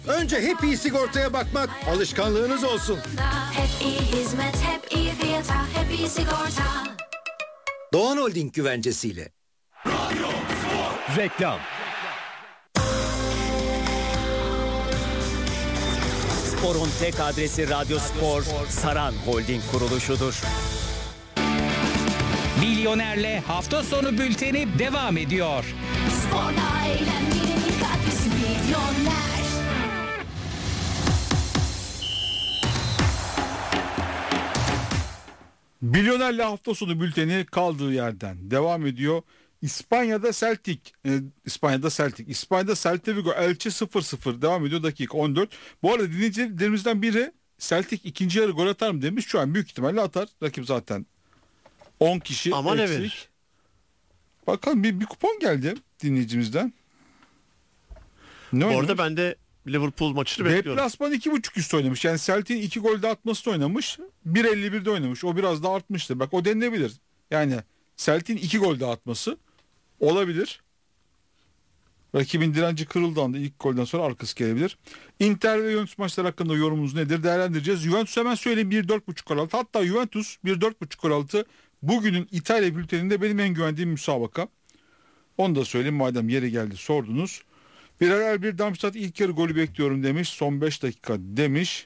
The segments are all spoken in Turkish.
Önce hep iyi sigortaya bakmak alışkanlığınız olsun. Hep iyi hizmet, hep iyi fiyata, hep iyi sigorta. Doğan Holding güvencesiyle. Reklam. Spor'un tek adresi Radyo Spor, Saran Holding kuruluşudur. Milyoner'le hafta sonu bülteni devam ediyor. Sporda eğlenmenin ilk adresi Milyoner. Milyoner'le hafta sonu bülteni kaldığı yerden devam ediyor. İspanya'da Celta Vigo Elche 0-0 devam ediyor, dakika 14. Bu arada dinleyicilerimizden biri Celtic ikinci yarı gol atar mı demiş. Şu an büyük ihtimalle atar. Rakip zaten 10 kişi ama ne eksik. verir? Bakalım bir kupon geldi dinleyicimizden. Ne Bu arada oynamış? ben de Liverpool maçını bekliyorum. Deplasman 2.5 üstü oynamış. Yani Celtic'in 2 golde atması da oynamış. 1.51'de oynamış. O biraz da artmıştır. Bak o denilebilir. Yani Celtic'in 2 golde atması olabilir. Rakibin direnci kırıldığı anda ilk golden sonra arkası gelebilir. Inter ve Juventus maçları hakkında yorumunuz nedir? Değerlendireceğiz. Juventus hemen söyleyeyim 1.4.5 gol altı. Hatta Juventus 1.4.5 gol altı. Bugünün İtalya bülteninde benim en güvendiğim müsabaka. Onu da söyleyeyim madem yeri geldi sordunuz. Bir Darmstadt ilk yarı golü bekliyorum demiş. Son 5 dakika demiş.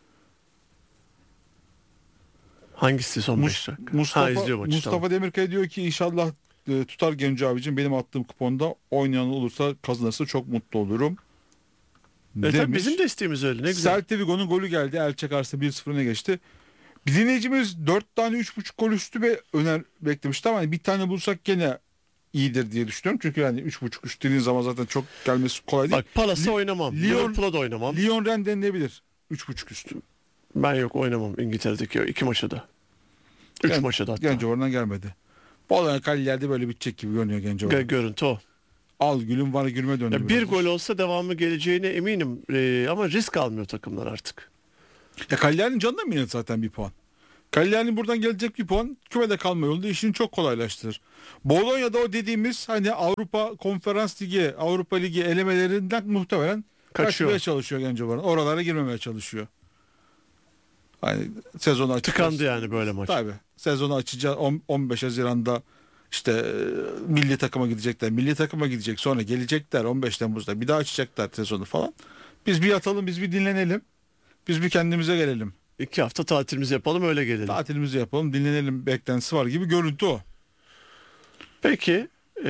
Hangisi son 5 dakika? Mustafa Demirkaya diyor ki inşallah tutar Genco abicim. Benim attığım kuponda oynayan olursa kazanırsa çok mutlu olurum. Tabii bizim de isteğimiz öyle. Ne güzel. Celta Vigo'nun golü geldi. Elche karşısında 1-0 öne geçti. Bir dinleyicimiz 4 tane 3.5 gol üstü ve öner beklemişti ama bir tane bulsak gene iyidir diye düşünüyorum. Çünkü yani 3.5 üst dediğin zaman zaten çok gelmesi kolay değil. Bak Palas'a oynamam. Liverpool'a da oynamam. Lyon Rennes denilebilir. 3.5 üstü. Ben yok oynamam İngiltere'deki 2 maçta da. 3 maçta da hatta. Genco oradan gelmedi. Vallahi kalelerde böyle bitecek gibi görünüyor Genco oradan. Görüntü o. Al gülüm var gülme döndü. Bir gol olsa devamı geleceğine eminim. Ama risk almıyor takımlar artık. Ya Cagliari'nin canına mı yine zaten bir puan? Cagliari'nin buradan gelecek bir puan kümede kalma yolunda işini çok kolaylaştırır. Bologna'da o dediğimiz hani Avrupa Konferans Ligi, Avrupa Ligi elemelerinden muhtemelen kaçmaya çalışıyor Genco Varan. Oralara girmemeye çalışıyor. Hani sezonu açacağız. Tıkandı yani böyle maç. Tabii. Sezonu açacağız 15 Haziran'da işte milli takıma gidecekler. Milli takıma gidecek. Sonra gelecekler 15 Temmuz'da bir daha açacaklar sezonu falan. Biz bir yatalım, biz bir dinlenelim. Biz bir kendimize gelelim. 2 hafta tatilimizi yapalım öyle gelelim. Tatilimizi yapalım, dinlenelim beklentisi var gibi görüntü o. Peki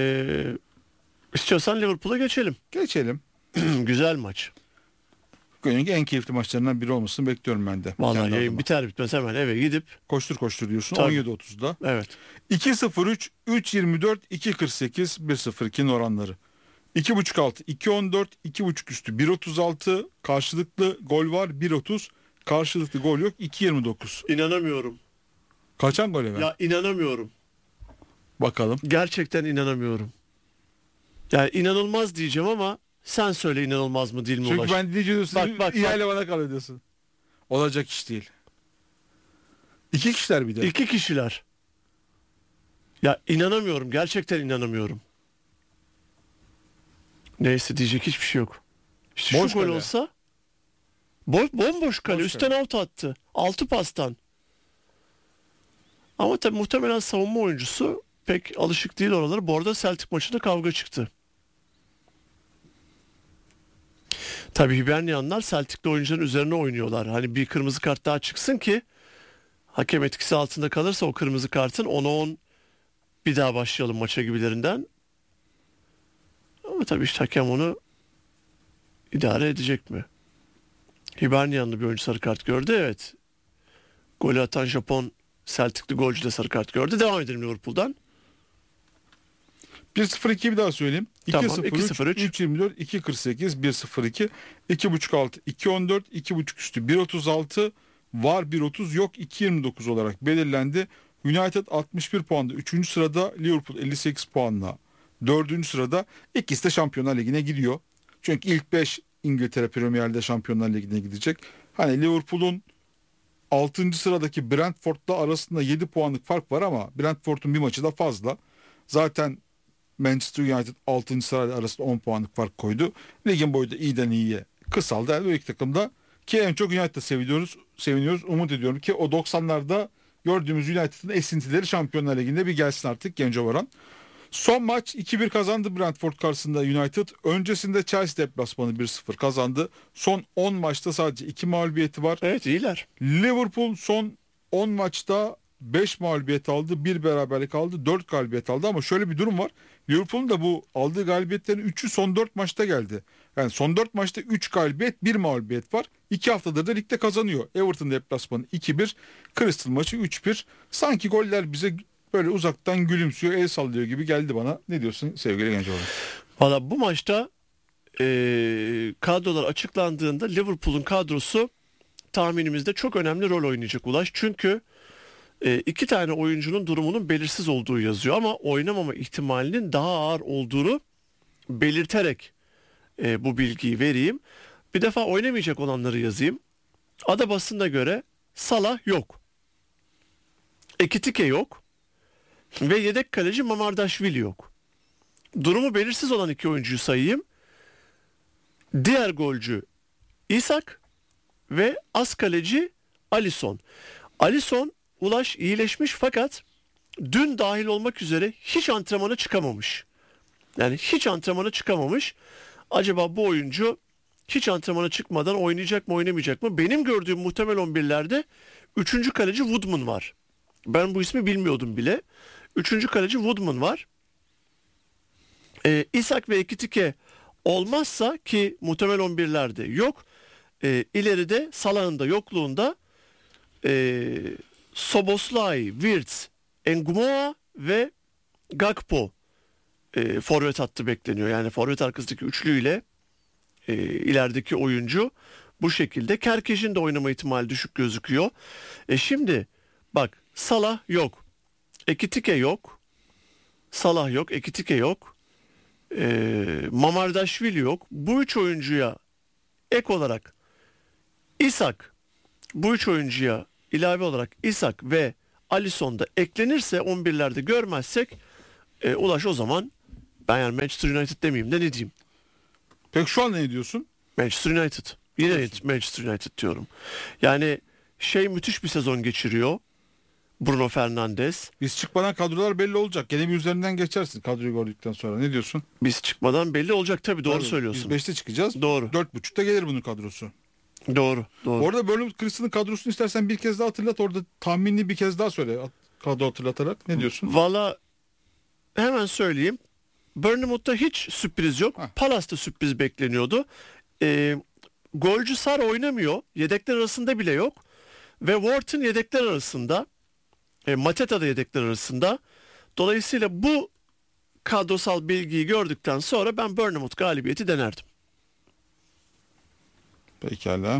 istiyorsan Liverpool'a geçelim. Geçelim. Güzel maç. Günün en keyifli maçlarından biri olmasını bekliyorum ben de. Vallahi kendi yayın adıma. biter bitmez hemen eve gidip Koştur diyorsun. Tabii. 17.30'da. Evet. 2.03, 3.24, 2.48, 1.02'nin oranları. 2.5 altı, 2.14, 2.5 üstü, 1.36 karşılıklı gol var, 1.30 karşılıklı gol yok, 2.29. İnanamıyorum. Kaçan gol evvel? Ya inanamıyorum. Bakalım. Gerçekten inanamıyorum. Yani inanılmaz diyeceğim ama sen söyle inanılmaz mı değil mi Çünkü Ulaş? ben dinleyiciyorsun. Bak. İhale bana kalıyor diyorsun. Olacak iş değil. 2 kişiler bir de. 2 kişiler. Ya inanamıyorum. Gerçekten inanamıyorum. Neyse diyecek hiçbir şey yok. İşte Boş şu gol kale. olsa bomboş kale. Boş Üstten kale. out attı. 6 pastan. Ama tabii muhtemelen savunma oyuncusu pek alışık değil oralara. Bu arada Celtic maçında kavga çıktı. Tabii Hibernianlar Celtic'li oyuncuların üzerine oynuyorlar. Hani bir kırmızı kart daha çıksın ki hakem etkisi altında kalırsa o kırmızı kartın 10'a 10 bir daha başlayalım maça gibilerinden. Ama tabii işte hakem onu idare edecek mi? Hibernianlı bir oyuncu sarı kart gördü, evet. Golü atan Japon Celtic'li golcü de sarı kart gördü. Devam edelim Liverpool'dan. 1-0-2 bir daha söyleyeyim. Tamam, 2-0-3, 3-24, 2-48, 1-0-2, 2.5 altı, 2-14, 2.5 üstü, 1.36 var, 1.30 yok, 2.29 olarak belirlendi. United 61 puanda 3. sırada, Liverpool 58 puanla 4. sırada. İkisi de Şampiyonlar Ligi'ne gidiyor. Çünkü ilk 5 İngiltere Premier Lig'de Şampiyonlar Ligi'ne gidecek. Hani Liverpool'un 6. sıradaki Brentford'la arasında 7 puanlık fark var ama Brentford'un bir maçı da fazla. Zaten Manchester United 6. sırayla arasında 10 puanlık fark koydu. Ligin boyu da iyiden iyiye kısaldı. Yani bu iki takımda ki en çok United'da seviniyoruz. Umut ediyorum ki o 90'larda gördüğümüz United'ın esintileri Şampiyonlar Ligi'nde bir gelsin artık Genco Varan. Son maç 2-1 kazandı Brentford karşısında United. Öncesinde Chelsea deplasmanı 1-0 kazandı. Son 10 maçta sadece 2 mağlubiyeti var. Evet, iyiler. Liverpool son 10 maçta 5 mağlubiyet aldı, 1 beraberlik aldı, 4 galibiyet aldı ama şöyle bir durum var. Liverpool'un da bu aldığı galibiyetlerin 3'ü son 4 maçta geldi. Yani son 4 maçta 3 galibiyet, 1 mağlubiyet var. 2 haftadır da ligde kazanıyor. Everton deplasmanı 2-1, Crystal maçı 3-1. Sanki goller bize böyle uzaktan gülümsüyor, el sallıyor gibi geldi bana. Ne diyorsun sevgili Gencoğlu? Valla bu maçta kadrolar açıklandığında Liverpool'un kadrosu tahminimizde çok önemli rol oynayacak Ulaş. Çünkü 2 tane oyuncunun durumunun belirsiz olduğu yazıyor ama oynamama ihtimalinin daha ağır olduğunu belirterek bu bilgiyi vereyim. Bir defa oynamayacak olanları yazayım. Ada basına göre Salah yok. Ekitike yok. Ve yedek kaleci Mamardashvili yok. Durumu belirsiz olan 2 oyuncuyu sayayım. Diğer golcü İsak ve as kaleci Alisson. Alisson Ulaş iyileşmiş fakat dün dahil olmak üzere hiç antrenmana çıkamamış. Yani hiç antrenmana çıkamamış. Acaba bu oyuncu hiç antrenmana çıkmadan oynayacak mı oynamayacak mı? Benim gördüğüm muhtemel 11'lerde 3. kaleci Woodman var. Ben bu ismi bilmiyordum bile. 3. kaleci Woodman var. İsak ve Ekitike olmazsa ki muhtemel 11'lerde yok. İleride Salah'ın da yokluğunda Soboslai, Wirtz, Ngumoa ve Gakpo forvet hattı bekleniyor. Yani forvet arkasındaki üçlüyle ilerideki oyuncu bu şekilde. Kerkeş'in de oynama ihtimali düşük gözüküyor. Şimdi bak, Salah yok. Ekitike yok. Salah yok. Ekitike yok. Mamardashvili yok. Bu 3 oyuncuya ek olarak İsak, bu 3 oyuncuya ilave olarak İsak ve Alisson da eklenirse 11'lerde görmezsek Ulaş o zaman ben yani Manchester United demeyeyim de ne diyeyim? Peki şu an ne diyorsun? Manchester United. Yine Manchester United diyorum. Yani müthiş bir sezon geçiriyor. Bruno Fernandes. Biz çıkmadan kadrolar belli olacak. Gene bir üzerinden geçersin kadroyu gördükten sonra. Ne diyorsun? Biz çıkmadan belli olacak tabii, doğru Tabii. söylüyorsun. Biz 5'te çıkacağız. Doğru. 4.30'da gelir bunun kadrosu. Doğru. Orada Burnley Crystal'ın kadrosunu istersen bir kez daha hatırlat. Orada tahminini bir kez daha söyle. Kadro hatırlatarak. Ne diyorsun? Valla hemen söyleyeyim. Bournemouth'ta hiç sürpriz yok. Palace'ta sürpriz bekleniyordu. Golcü Sar oynamıyor. Yedekler arasında bile yok. Ve Wharton yedekler arasında. Mateta da yedekler arasında. Dolayısıyla bu kadrosal bilgiyi gördükten sonra ben Bournemouth galibiyeti denerdim. Pekala.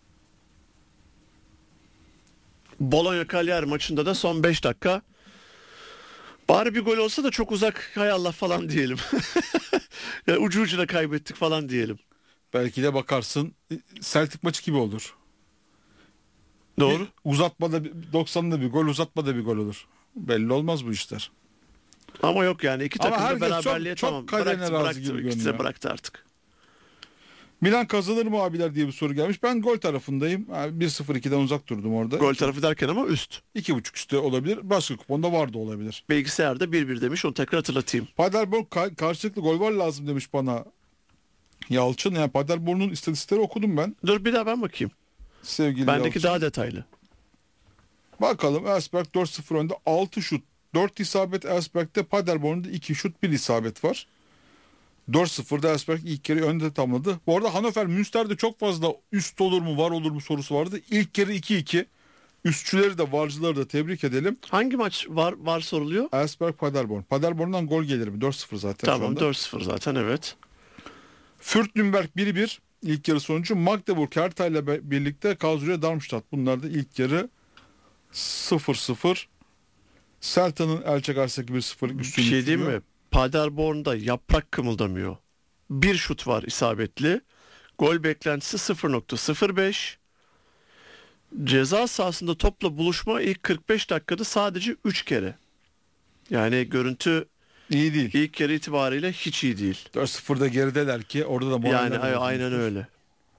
Bologna Cagliari maçında da son 5 dakika bari bir gol olsa da çok uzak, hay Allah falan diyelim. Yani ucu ucuna kaybettik falan diyelim. Belki de bakarsın Celtic maçı gibi olur. Doğru. Uzatmada 90'da bir gol, uzatmada bir gol olur. Belli olmaz bu işler. Ama yok yani iki Ama takım da herkes beraberliğe çok tamam. kaderine razı gibi İkisi de görünüyor. bıraktı artık. Milan kazanır mı abiler diye bir soru gelmiş. Ben gol tarafındayım. Yani 1-0-2'den uzak durdum orada. Gol tarafı derken ama üst. 2.5 üstü olabilir. Başka kuponda vardı olabilir. Bilgisayarda 1-1 demiş, onu tekrar hatırlatayım. Paderborn karşılıklı gol var lazım demiş bana Yalçın. Yani Paderborn'un istatistikleri okudum ben. Dur bir daha ben bakayım. Sevgili Bendeki Yalçın. daha detaylı. Bakalım Elfsberg 4-0 önde. 6 şut 4 isabet Elfsberg'de, Paderborn'da 2 şut 1 isabet var. 4-0'da Elfsberg ilk yarı önde tamamladı. Bu arada Hannover Münster'de çok fazla üst olur mu var olur mu sorusu vardı. İlk yarı 2-2. Üstçüleri de varcıları da tebrik edelim. Hangi maç var soruluyor? Elfsberg Paderborn. Paderborn'dan gol gelir mi? 4-0 zaten şu Tamam, anda. 4-0 zaten, evet. Fürth-Nürnberg 1-1 ilk yarı sonucu. Magdeburg Hertha ile birlikte Karlsruhe Darmstadt. Bunlar da ilk yarı 0-0. Celta'nın Elche karşısındaki 1-0'lık Bir üstünlüğü şey diyeyim sürüyor. mi? Paderborn'da yaprak kımıldamıyor. Bir şut var isabetli. Gol beklentisi 0.05. Ceza sahasında topla buluşma ilk 45 dakikada sadece 3 kere. Yani görüntü İyi değil. ilk yarı itibariyle hiç iyi değil. 4-0'da gerideler ki orada da moraller Yani bozulmuş. aynen öyle.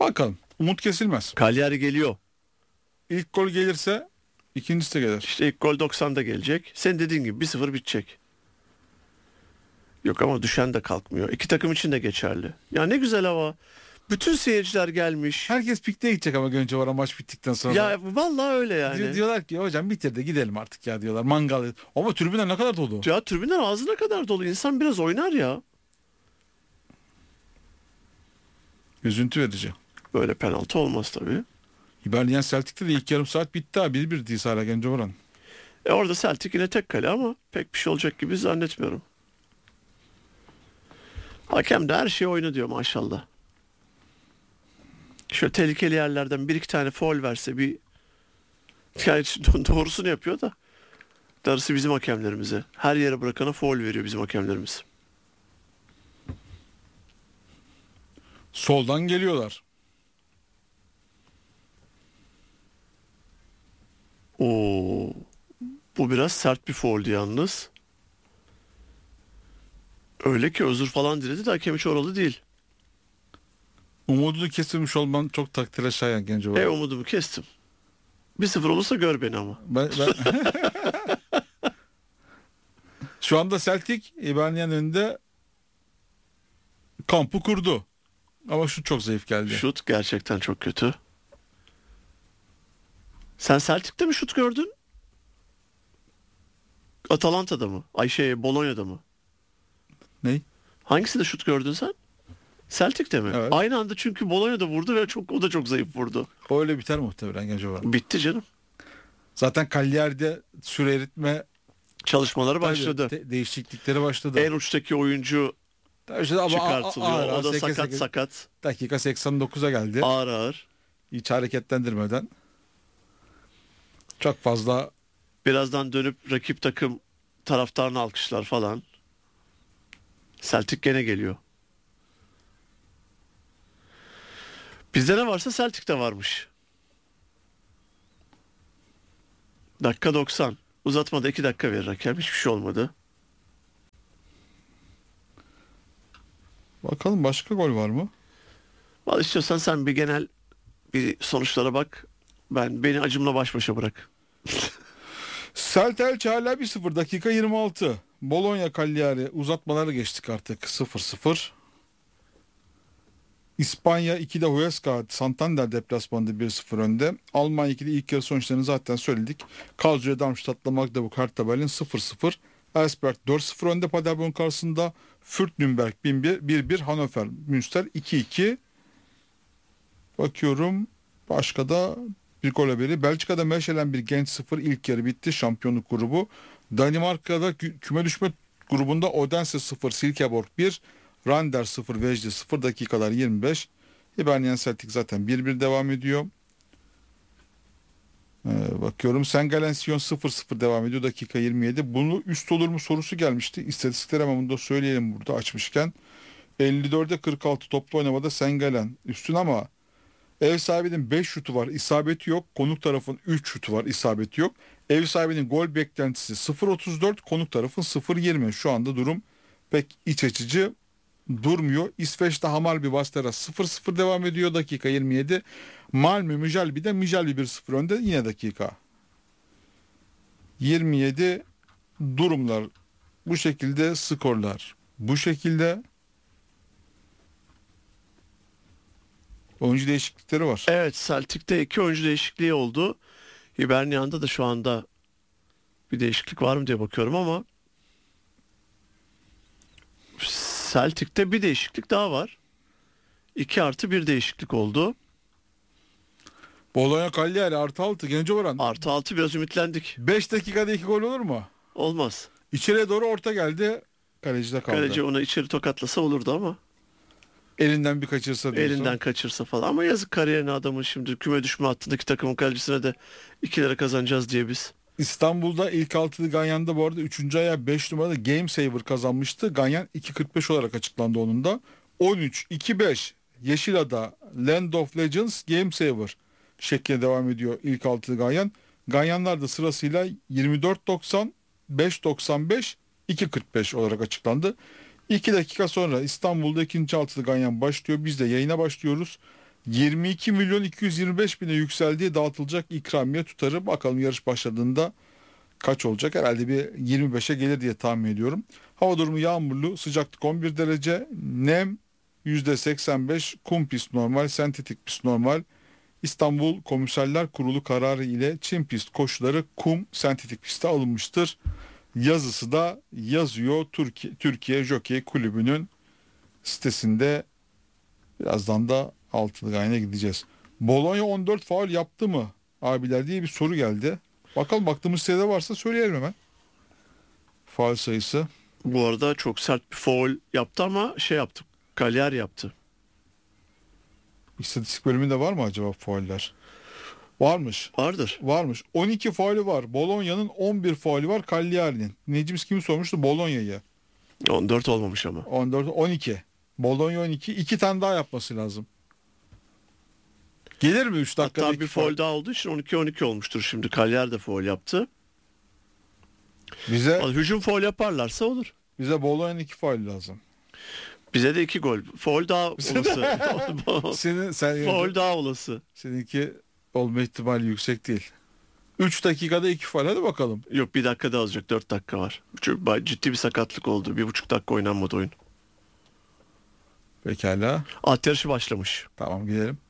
Bakalım. Umut kesilmez. Cagliari geliyor. İlk gol gelirse ikincisi de gelir. İşte ilk gol 90'da gelecek. Sen dediğin gibi 1-0 bitecek. Yok ama düşen de kalkmıyor. İki takım için de geçerli. Ya ne güzel hava. Bütün seyirciler gelmiş. Herkes pikniğe gidecek ama Gönce var maç bittikten sonra. Ya vallahi öyle yani. Diyorlar ki hocam bitir de gidelim artık ya diyorlar. Mangal. Ama tribünler ne kadar dolu. Ya tribünler ağzına kadar dolu. İnsan biraz oynar ya. Üzüntü verici. Böyle penaltı olmaz tabii. Hibernian Celtic'te de ilk yarım saat bitti ha. 1-1 değil hala Gence Varan. Orada Celtic yine tek kale ama pek bir şey olacak gibi zannetmiyorum. Hakem de her şeyi oyna diyor maşallah. Şöyle tehlikeli yerlerden bir iki tane faul verse bir... Yani doğrusunu yapıyor da. Darısı bizim hakemlerimize. Her yere bırakana faul veriyor bizim hakemlerimiz. Soldan geliyorlar. Oo, bu biraz sert bir fauldü yalnız. Öyle ki özür falan diledi de hakem hiç oralı değil. Umudunu kesilmiş olman çok takdire şayan Gence Varan. Umudumu kestim. 1-0 olursa gör beni ama. Ben... Şu anda Celtic Hibernian önünde kampı kurdu. Ama şu çok zayıf geldi. Şut gerçekten çok kötü. Sen Celtic'te mi şut gördün? Atalanta'da mı? Bolonya'da mı? Ney? Hangisinde şut gördün sen? Celtic'te mi? Evet. Aynı anda çünkü Bolonya'da vurdu ve o da çok zayıf vurdu. O öyle biter muhtemelen Gence Varan. Bitti canım. Zaten Cagliari'de süre eritme Çalışmaları başladı. değişiklikleri başladı. En uçtaki oyuncu Tabii işte ama çıkartılıyor. ağır, O da 8-8 sakat. dakika 89'a geldi. Ağır. Hiç hareketlendirmeden. Çok fazla Birazdan dönüp rakip takım taraftarını alkışlar falan. Celtic gene geliyor. Bizde ne varsa Celtic'te varmış. Dakika 90. Uzatmada 2 dakika verir hakem. Hiçbir şey olmadı. bakalım başka gol var mı? Vallahi istiyorsan sen bir genel bir sonuçlara bak. Beni acımla baş başa bırak. Celtic hala 1-0 dakika 26. Bologna Cagliari uzatmaları geçtik artık 0-0. İspanya 2'de Huesca Santander deplasmanında 1-0 önde. Almanya 2'de ilk yarı sonuçlarını zaten söyledik. Karlsruhe Darmstadt'la Magdeburg Hertha Berlin 0-0. Elfsberg 4-0 önde Paderborn karşısında. Fürth Nürnberg 1-1. Hannover Münster 2-2. Bakıyorum başka da bir gol haberi. Belçika'da Mechelen bir Genç 0 ilk yarı bitti. Şampiyonluk grubu. Danimarka'da küme düşme grubunda Odense 0 Silkeborg 1. Randers 0 Vejle 0 dakikalar 25. Hibernian Celtic zaten 1-1 devam ediyor. Bakıyorum Sengalen Sion 0-0 devam ediyor dakika 27. Bunu üst olur mu sorusu gelmişti. İstatistikler hemen bunu da söyleyelim burada açmışken. 54'e 46 toplu oynamada Sengalen üstün ama ev sahibinin 5 şutu var, isabeti yok. Konuk tarafın 3 şutu var, isabeti yok. Ev sahibinin gol beklentisi 0.34, konuk tarafın 0.20. Şu anda durum pek iç açıcı durmuyor. İsveç'te Hammarby Bastera 0-0 devam ediyor dakika 27. Malmö Müjelbi'de 1-0 önde yine dakika 27. Durumlar bu şekilde, skorlar bu şekilde. Oyuncu değişiklikleri var. Evet, Celtic'te 2 oyuncu değişikliği oldu. Hibernian'da da şu anda bir değişiklik var mı diye bakıyorum ama Celtic'te bir değişiklik daha var. 2+1 değişiklik oldu. Bologna Cagliari +6 Gence Varan. +6 biraz ümitlendik. 5 dakikada 2 gol olur mu? Olmaz. İçeriye doğru orta geldi. Kalecide kaldı. Kaleci onu içeri tokatlasa olurdu ama. Elinden bir kaçırsa diyorsun. Elinden kaçırsa falan. Ama yazık kariyerine adamın, şimdi küme düşme hattındaki takımın kalecisine de 2 lira kazanacağız diye biz. İstanbul'da ilk altılı Ganyan'da bu arada 3. ayağı 5 numarada Game Saver kazanmıştı. Ganyan 2.45 olarak açıklandı onun da. 13-2-5 Yeşilada Land of Legends Game Saver şeklinde devam ediyor ilk altılı Ganyan. Ganyanlar da sırasıyla 24.90, 5.95, 2.45 olarak açıklandı. 2 dakika sonra İstanbul'da ikinci altılı Ganyan başlıyor. Biz de yayına başlıyoruz. 22 milyon 225 bine yükseldiği dağıtılacak ikramiye tutarı. Bakalım yarış başladığında kaç olacak? Herhalde bir 25'e gelir diye tahmin ediyorum. Hava durumu yağmurlu, sıcaklık 11 derece, nem %85, kum pist normal, sentetik pist normal. İstanbul Komiserler Kurulu kararı ile çim pist koşuları kum sentetik piste alınmıştır. Yazısı da yazıyor Türkiye Jokey Kulübü'nün sitesinde. Birazdan da Altınay'a gideceğiz. Bologna 14 faul yaptı mı abiler diye bir soru geldi. Bakalım baktığımız sitede varsa söyleyelim hemen. Faul sayısı. Bu arada çok sert bir faul yaptı ama yaptı. Cagliari yaptı. İstatistik bölümünde var mı acaba fauller? Varmış. Vardır. Varmış. 12 faulü var. Bologna'nın 11 faulü var Cagliari'nin. Necimiz kimi sormuştu? Bologna'yı. 14 olmamış ama. 14, 12. Bologna 12. 2 tane daha yapması lazım. Gelir mi 3 dakikada? Hatta bir faul daha olduğu için 12-12 olmuştur şimdi. Cagliari de faul yaptı. Bize Hücum faul yaparlarsa olur. Bologna'nın 2 faul lazım. Bize de 2 gol. Faul daha olası. Faul daha olası. Seninki olma ihtimali yüksek değil. 3 dakikada 2 faul, hadi bakalım. Yok, 1 dakikada alacak, 4 dakika var. Çünkü ciddi bir sakatlık oldu. 1,5 dakika oynanmadı oyun. Pekala. At yarışı başlamış. Tamam, gidelim.